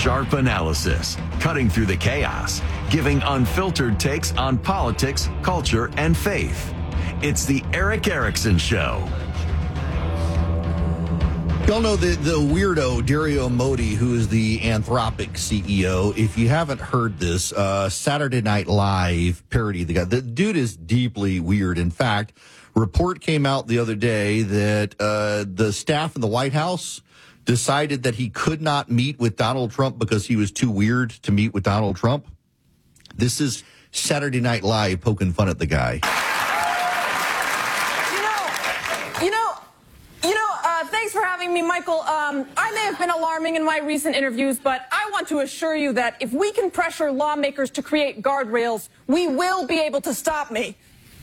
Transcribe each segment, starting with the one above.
Sharp analysis, cutting through the chaos, giving unfiltered takes on politics, culture, and faith. It's the Erick Erickson Show. Y'all know the weirdo Dario Modi, who is the Anthropic CEO. If you haven't heard this, Saturday Night Live parody the guy. The dude is deeply weird. In fact, report came out the other day that the staff in the White House decided that he could not meet with Donald Trump because he was too weird to meet with Donald Trump. This is Saturday Night Live poking fun at the guy. Thanks for having me, Michael. I may have been alarming in my recent interviews, but I want to assure you that if we can pressure lawmakers to create guardrails, we will be able to stop me.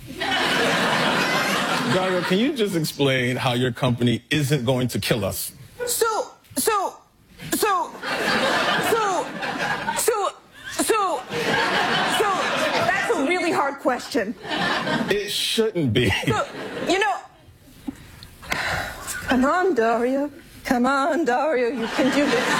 Dario, can you just explain how your company isn't going to kill us? That's a really hard question. It shouldn't be. Come on, Dario. Come on, Dario. You can do this.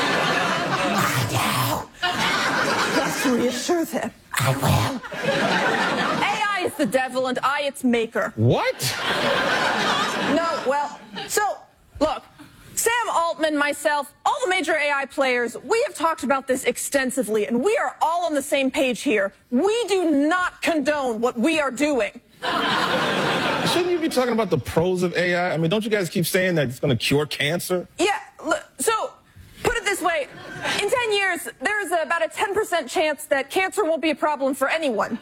I know. Just reassure them. I will. AI is the devil and I its maker. What? No, well, so, look. Sam Altman, myself, all the major AI players, we have talked about this extensively, and we are all on the same page here. We do not condone what we are doing. Shouldn't you be talking about the pros of AI? I mean, don't you guys keep saying that it's going to cure cancer? Yeah, so put it this way. In 10 years, there's about a 10% chance that cancer won't be a problem for anyone.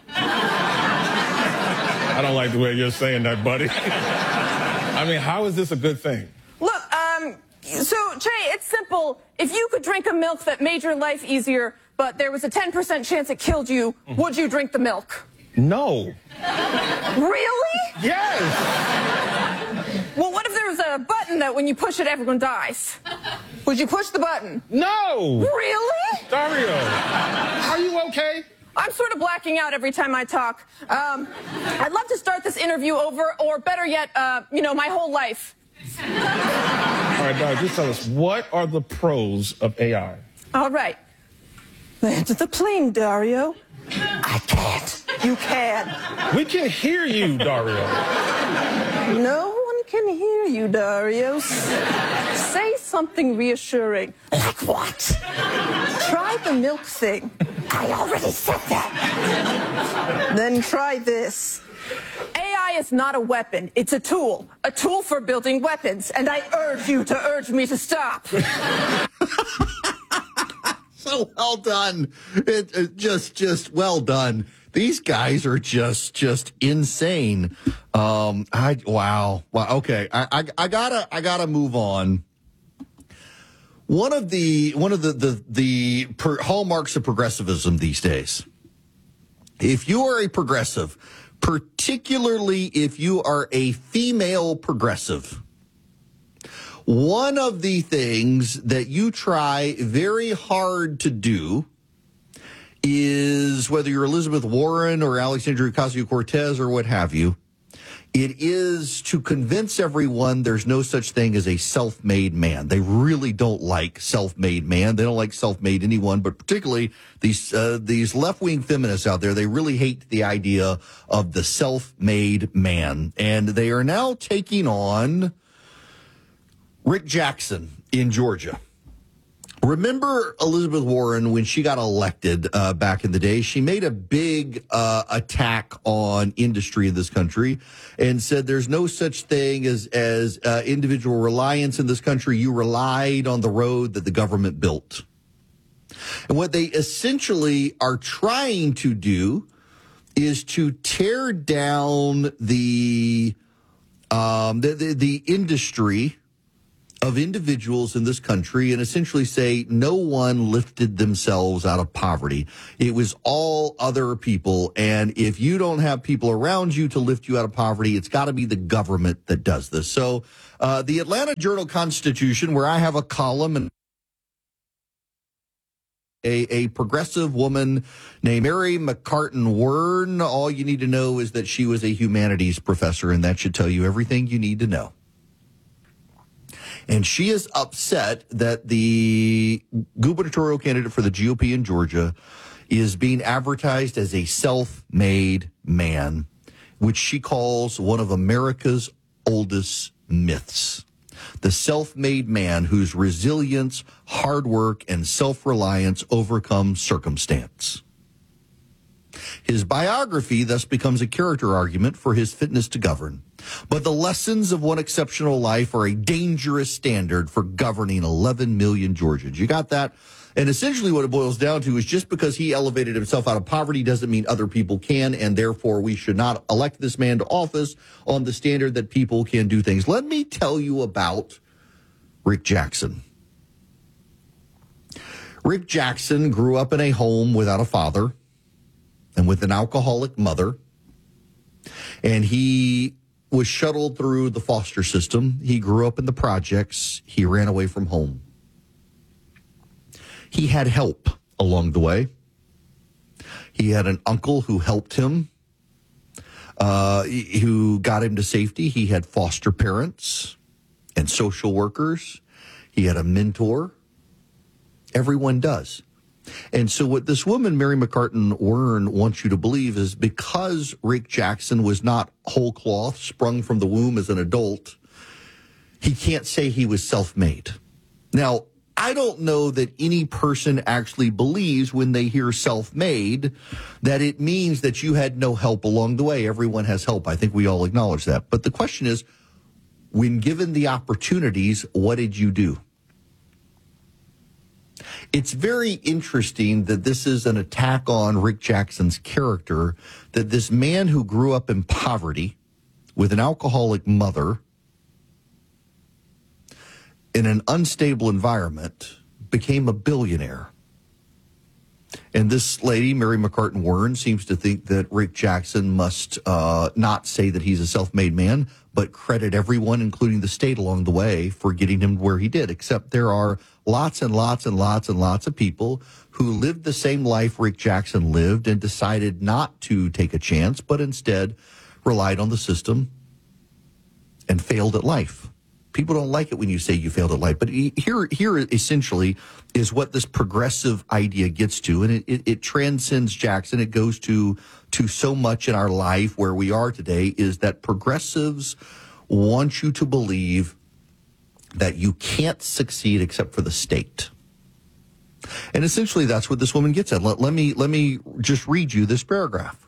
I don't like the way you're saying that, buddy. I mean, how is this a good thing? Look, so, Che, it's simple. If you could drink a milk that made your life easier, but there was a 10% chance it killed you, would you drink the milk? No. Really? Yes. Well, what if there was a button that when you push it, everyone dies? Would you push the button? No. Really? Dario, are you okay? I'm sort of blacking out every time I talk. I'd love to start this interview over, or better yet, my whole life. All right, Dario, just tell us, what are the pros of AI? All right. Land the plane, Dario. I can't. You can. We can hear you, Dario. No one can hear you, Dario. Say something reassuring. Like what? Try the milk thing. I already said that. Then try this. AI is not a weapon. It's a tool for building weapons. And I urge you to urge me to stop. So well done. Just well done. These guys are just insane. Wow. Okay. I gotta move on. One of the hallmarks of progressivism these days, if you are a progressive, particularly if you are a female progressive, one of the things that you try very hard to do is, whether you're Elizabeth Warren or Alexandria Ocasio-Cortez or what have you, it is to convince everyone there's no such thing as a self-made man. They really don't like self-made man. They don't like self-made anyone, but particularly these left-wing feminists out there, they really hate the idea of the self-made man. And they are now taking on Rick Jackson in Georgia. Remember Elizabeth Warren when she got elected back in the day? She made a big attack on industry in this country and said there's no such thing as individual reliance in this country. You relied on the road that the government built. And what they essentially are trying to do is to tear down the industry of individuals in this country and essentially say no one lifted themselves out of poverty. It was all other people. And if you don't have people around you to lift you out of poverty, it's got to be the government that does this. So the Atlanta Journal-Constitution, where I have a column, and a progressive woman named Mary McCartan Wern, all you need to know is that she was a humanities professor, and that should tell you everything you need to know. And she is upset that the gubernatorial candidate for the GOP in Georgia is being advertised as a self-made man, which she calls one of America's oldest myths. The self-made man whose resilience, hard work, and self-reliance overcome circumstance. His biography thus becomes a character argument for his fitness to govern. But the lessons of one exceptional life are a dangerous standard for governing 11 million Georgians. You got that? And essentially what it boils down to is just because he elevated himself out of poverty doesn't mean other people can, and therefore we should not elect this man to office on the standard that people can do things. Let me tell you about Rick Jackson. Rick Jackson grew up in a home without a father and with an alcoholic mother, and he was shuttled through the foster system. He grew up in the projects. He ran away from home. He had help along the way. He had an uncle who helped him, who got him to safety. He had foster parents and social workers. He had a mentor. Everyone does. And so what this woman, Mary McCartan Wern, wants you to believe is because Rick Jackson was not whole cloth, sprung from the womb as an adult, he can't say he was self-made. Now, I don't know that any person actually believes when they hear self-made that it means that you had no help along the way. Everyone has help. I think we all acknowledge that. But the question is, when given the opportunities, what did you do? It's very interesting that this is an attack on Rick Jackson's character, that this man who grew up in poverty with an alcoholic mother in an unstable environment became a billionaire. And this lady, Mary McCartan Wern, seems to think that Rick Jackson must not say that he's a self-made man, but credit everyone, including the state along the way, for getting him where he did. Except there are lots and lots and lots and lots of people who lived the same life Rick Jackson lived and decided not to take a chance, but instead relied on the system and failed at life. People don't like it when you say you failed at life. But here essentially is what this progressive idea gets to. And it transcends Jackson. It goes to so much in our life where we are today, is that progressives want you to believe that you can't succeed except for the state. And essentially that's what this woman gets at. Let me just read you this paragraph.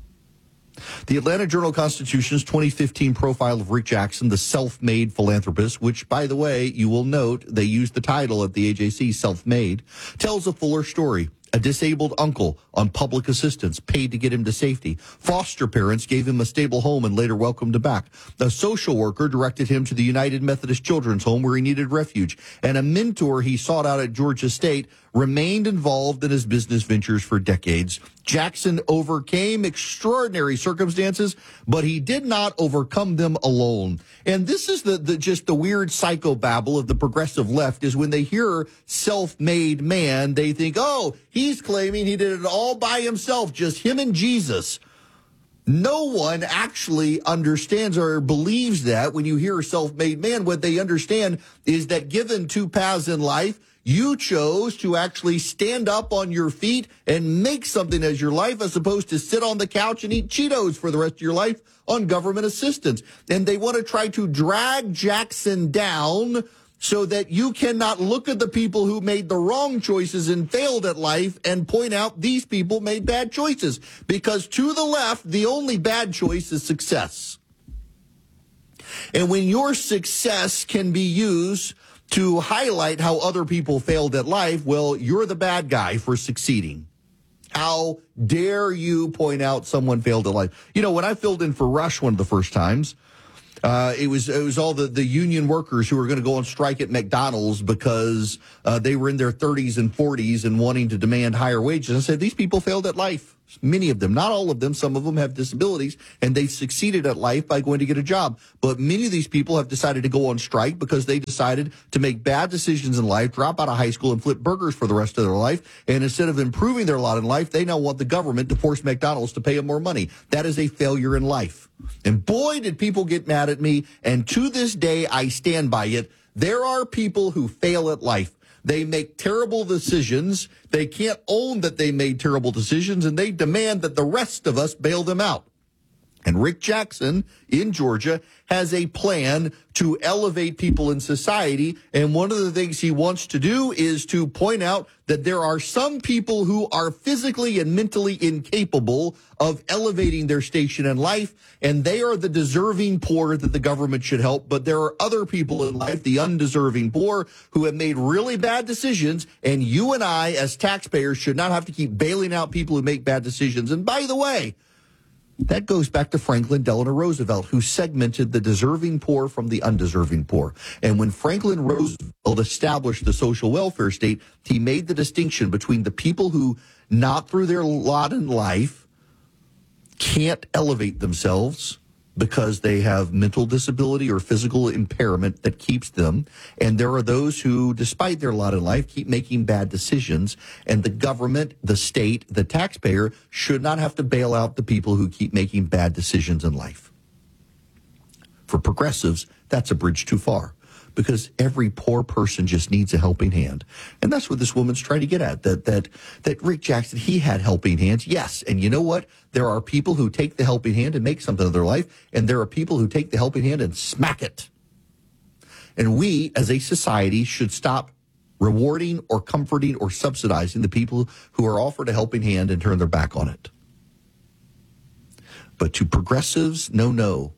The Atlanta Journal-Constitution's 2015 profile of Rick Jackson, the self-made philanthropist, which, by the way, you will note they used the title at the AJC, self-made, tells a fuller story. A disabled uncle on public assistance paid to get him to safety. Foster parents gave him a stable home and later welcomed him back. A social worker directed him to the United Methodist Children's Home where he needed refuge. And a mentor he sought out at Georgia State remained involved in his business ventures for decades. Jackson overcame extraordinary circumstances, but he did not overcome them alone. And this is just the weird psychobabble of the progressive left, is when they hear self-made man, they think, oh, he's claiming he did it all by himself, just him and Jesus. No one actually understands or believes that when you hear a self-made man. What they understand is that given two paths in life, you chose to actually stand up on your feet and make something as your life, as opposed to sit on the couch and eat Cheetos for the rest of your life on government assistance. And they want to try to drag Jackson down so that you cannot look at the people who made the wrong choices and failed at life and point out these people made bad choices. Because to the left, the only bad choice is success. And when your success can be used to highlight how other people failed at life, well, you're the bad guy for succeeding. How dare you point out someone failed at life? You know, when I filled in for Rush one of the first times, it was all the union workers who were going to go on strike at McDonald's because they were in their 30s and 40s and wanting to demand higher wages. I said, these people failed at life. Many of them, not all of them, some of them have disabilities, and they succeeded at life by going to get a job. But many of these people have decided to go on strike because they decided to make bad decisions in life, drop out of high school, and flip burgers for the rest of their life. And instead of improving their lot in life, they now want the government to force McDonald's to pay them more money. That is a failure in life. And boy, did people get mad at me. And to this day, I stand by it. There are people who fail at life. They make terrible decisions. They can't own that they made terrible decisions, and they demand that the rest of us bail them out. And Rick Jackson in Georgia has a plan to elevate people in society. And one of the things he wants to do is to point out that there are some people who are physically and mentally incapable of elevating their station in life. And they are the deserving poor that the government should help. But there are other people in life, the undeserving poor, who have made really bad decisions. And you and I, as taxpayers, should not have to keep bailing out people who make bad decisions. And by the way, that goes back to Franklin Delano Roosevelt, who segmented the deserving poor from the undeserving poor. And when Franklin Roosevelt established the social welfare state, he made the distinction between the people who, not through their lot in life, can't elevate themselves because they have mental disability or physical impairment that keeps them. And there are those who, despite their lot in life, keep making bad decisions. And the government, the state, the taxpayer should not have to bail out the people who keep making bad decisions in life. For progressives, that's a bridge too far, because every poor person just needs a helping hand. And that's what this woman's trying to get at, that Rick Jackson, he had helping hands. Yes. And you know what? There are people who take the helping hand and make something of their life, and there are people who take the helping hand and smack it. And we, as a society, should stop rewarding or comforting or subsidizing the people who are offered a helping hand and turn their back on it. But to progressives, no.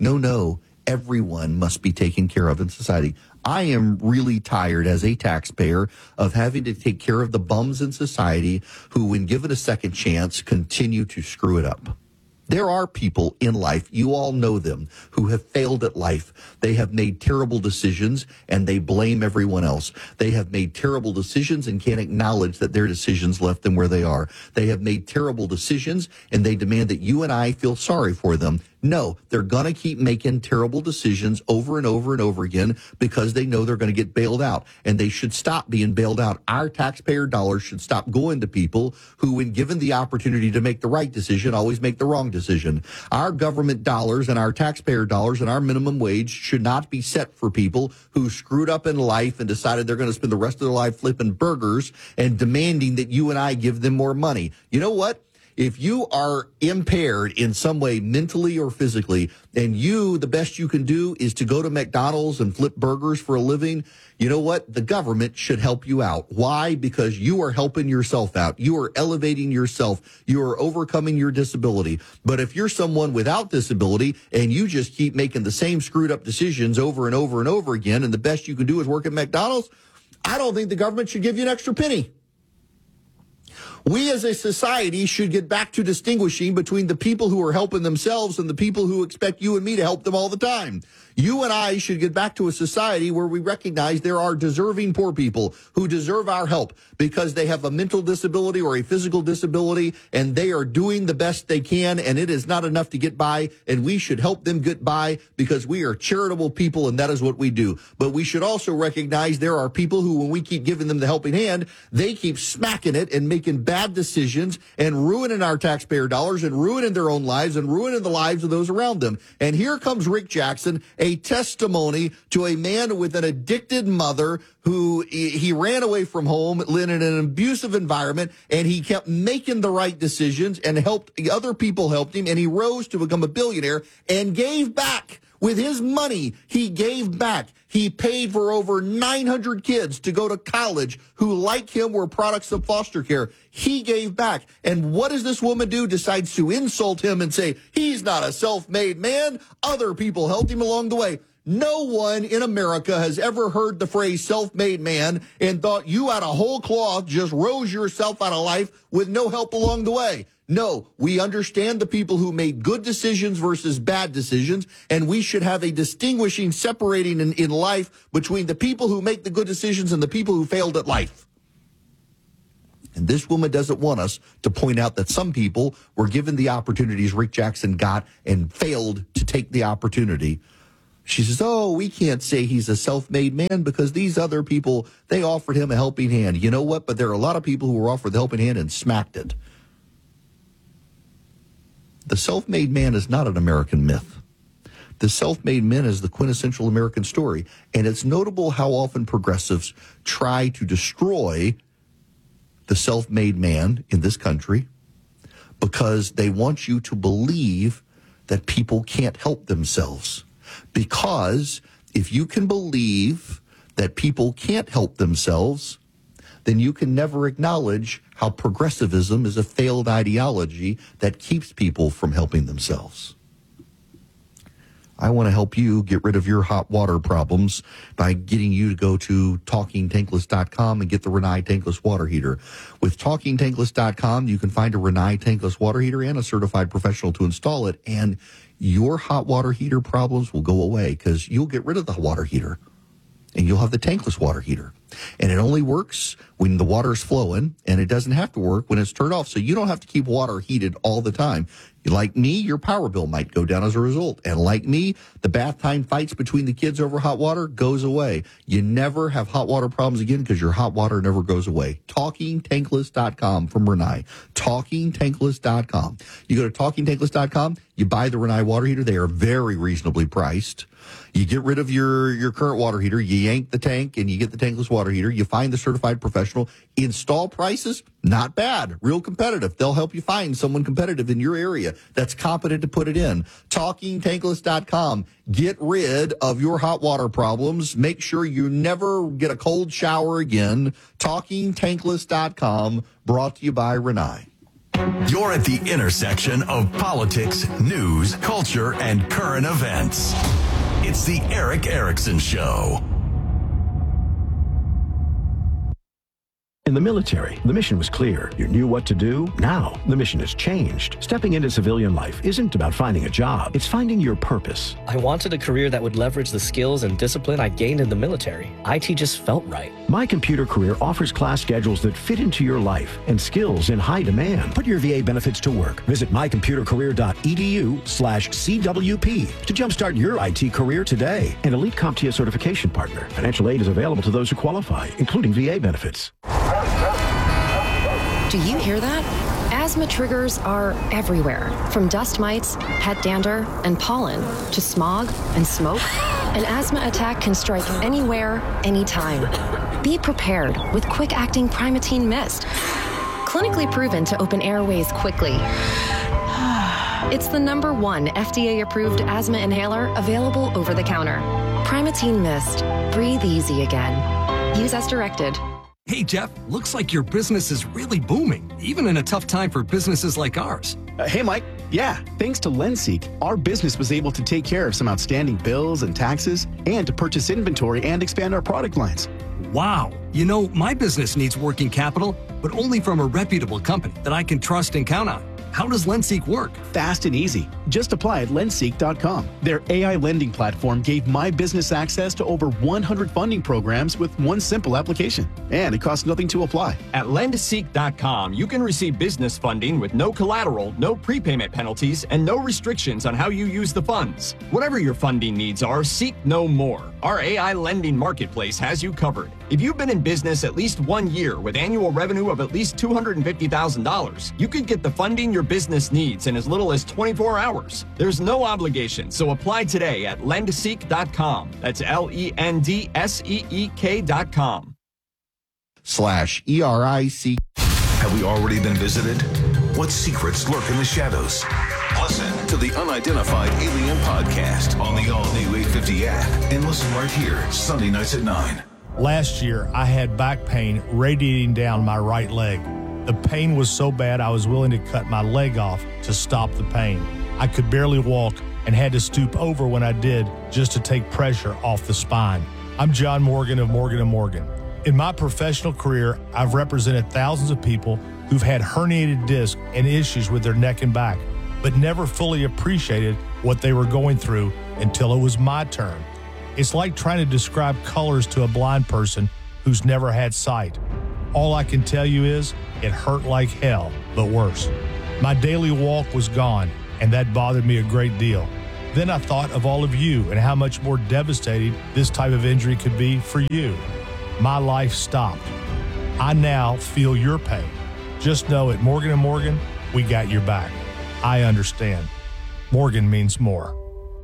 Everyone must be taken care of in society. I am really tired as a taxpayer of having to take care of the bums in society who, when given a second chance, continue to screw it up. There are people in life, you all know them, who have failed at life. They have made terrible decisions and they blame everyone else. They have made terrible decisions and can't acknowledge that their decisions left them where they are. They have made terrible decisions and they demand that you and I feel sorry for them. No, they're going to keep making terrible decisions over and over and over again because they know they're going to get bailed out, and they should stop being bailed out. Our taxpayer dollars should stop going to people who, when given the opportunity to make the right decision, always make the wrong decision. Our government dollars and our taxpayer dollars and our minimum wage should not be set for people who screwed up in life and decided they're going to spend the rest of their life flipping burgers and demanding that you and I give them more money. You know what? If you are impaired in some way, mentally or physically, and the best you can do is to go to McDonald's and flip burgers for a living, you know what? The government should help you out. Why? Because you are helping yourself out. You are elevating yourself. You are overcoming your disability. But if you're someone without disability and you just keep making the same screwed up decisions over and over and over again, and the best you can do is work at McDonald's, I don't think the government should give you an extra penny. We as a society should get back to distinguishing between the people who are helping themselves and the people who expect you and me to help them all the time. You and I should get back to a society where we recognize there are deserving poor people who deserve our help because they have a mental disability or a physical disability, and they are doing the best they can, and it is not enough to get by, and we should help them get by because we are charitable people, and that is what we do. But we should also recognize there are people who, when we keep giving them the helping hand, they keep smacking it and making bad decisions and ruining our taxpayer dollars and ruining their own lives and ruining the lives of those around them. And here comes Rick Jackson, a testimony to a man with an addicted mother who he ran away from home, lived in an abusive environment, and he kept making the right decisions and other people helped him, and he rose to become a billionaire and gave back. With his money, he gave back. He paid for over 900 kids to go to college who, like him, were products of foster care. He gave back. And what does this woman do? Decides to insult him and say, he's not a self-made man. Other people helped him along the way. No one in America has ever heard the phrase self-made man and thought you out of whole cloth just rose yourself out of life with no help along the way. No, we understand the people who made good decisions versus bad decisions, and we should have a distinguishing, separating in life between the people who make the good decisions and the people who failed at life. And this woman doesn't want us to point out that some people were given the opportunities Rick Jackson got and failed to take the opportunity. She says, oh, we can't say he's a self-made man because these other people, they offered him a helping hand. You know what? But there are a lot of people who were offered the helping hand and smacked it. The self-made man is not an American myth. The self-made men is the quintessential American story. And it's notable how often progressives try to destroy the self-made man in this country because they want you to believe that people can't help themselves. Because if you can believe that people can't help themselves, then you can never acknowledge how progressivism is a failed ideology that keeps people from helping themselves. I want to help you get rid of your hot water problems by getting you to go to TalkingTankless.com and get the Rinnai Tankless water heater. With TalkingTankless.com, you can find a Rinnai Tankless water heater and a certified professional to install it, and your hot water heater problems will go away because you'll get rid of the water heater and you'll have the tankless water heater. And it only works when the water's flowing, and it doesn't have to work when it's turned off, so you don't have to keep water heated all the time. Like me, your power bill might go down as a result. And like me, the bath time fights between the kids over hot water goes away. You never have hot water problems again because your hot water never goes away. TalkingTankless.com from Rinnai. TalkingTankless.com. You go to TalkingTankless.com, you buy the Rinnai water heater. They are very reasonably priced. You get rid of your current water heater, you yank the tank, and you get the tankless water heater. You find the certified professional. Install prices, not bad, real competitive. They'll help you find someone competitive in your area that's competent to put it in. TalkingTankless.com. Get rid of your hot water problems. Make sure you never get a cold shower again. TalkingTankless.com, brought to you by Rinnai. You're at the intersection of politics, news, culture, and current events. It's the Erick Erickson Show. In the military, the mission was clear. You knew what to do. Now, the mission has changed. Stepping into civilian life isn't about finding a job. It's finding your purpose. I wanted a career that would leverage the skills and discipline I gained in the military. IT just felt right. My Computer Career offers class schedules that fit into your life and skills in high demand. Put your VA benefits to work. Visit mycomputercareer.edu/CWP to jumpstart your IT career today. An elite CompTIA certification partner. Financial aid is available to those who qualify, including VA benefits. Do you hear that? Asthma triggers are everywhere, from dust mites, pet dander, and pollen, to smog and smoke. An asthma attack can strike anywhere, anytime. Be prepared with quick-acting Primatene Mist. Clinically proven to open airways quickly. It's the #1 FDA-approved asthma inhaler available over the counter. Primatene Mist. Breathe easy again. Use as directed. Hey, Jeff, looks like your business is really booming, even in a tough time for businesses like ours. Hey, Mike. Yeah, thanks to LendSeek, our business was able to take care of some outstanding bills and taxes and to purchase inventory and expand our product lines. Wow. You know, my business needs working capital, but only from a reputable company that I can trust and count on. How does LendSeek work? Fast and easy. Just apply at lendseek.com. Their AI lending platform gave my business access to over 100 funding programs with one simple application. And it costs nothing to apply. At lendseek.com, you can receive business funding with no collateral, no prepayment penalties, and no restrictions on how you use the funds. Whatever your funding needs are, seek no more. Our AI lending marketplace has you covered. If you've been in business at least 1 year with annual revenue of at least $250,000, you could get the funding your business needs in as little as 24 hours. There's no obligation, so apply today at lendseek.com. That's LENDSEEK.com. /ERIC. Have we already been visited? What secrets lurk in the shadows? Listen to the Unidentified Alien Podcast on the all-new 850 app and listen right here, Sunday nights at 9. Last year, I had back pain radiating down my right leg. The pain was so bad I was willing to cut my leg off to stop the pain. I could barely walk and had to stoop over when I did just to take pressure off the spine. I'm John Morgan of Morgan & Morgan. In my professional career, I've represented thousands of people who've had herniated discs and issues with their neck and back, but never fully appreciated what they were going through until it was my turn. It's like trying to describe colors to a blind person who's never had sight. All I can tell you is it hurt like hell, but worse. My daily walk was gone, and that bothered me a great deal. Then I thought of all of you and how much more devastating this type of injury could be for you. My life stopped. I now feel your pain. Just know at Morgan & Morgan, we got your back. I understand. Morgan means more.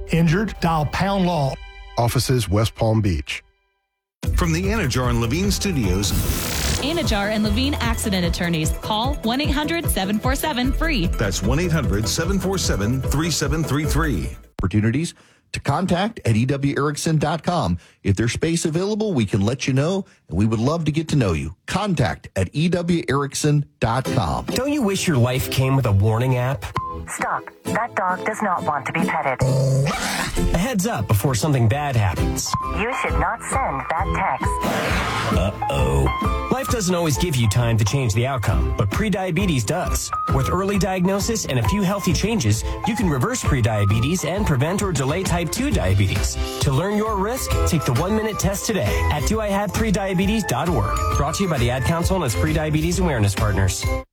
Injured? Dial Pound Law. Offices West Palm Beach. From the Anajar and Levine Studios. Anajar and Levine Accident Attorneys. Call 1-800-747-FREE. That's 1-800-747-3733. Opportunities to contact at ewerickson.com. If there's space available, we can let you know, and we would love to get to know you. Contact at ewerickson.com. Don't you wish your life came with a warning app? Stop. That dog does not want to be petted. A heads up before something bad happens. You should not send that text. Uh-oh. Life doesn't always give you time to change the outcome, but prediabetes does. With early diagnosis and a few healthy changes, you can reverse prediabetes and prevent or delay type 2 diabetes. To learn your risk, take the 1-minute test today at doihave prediabetes.org. Brought to you by the Ad Council and its Prediabetes Awareness Partners.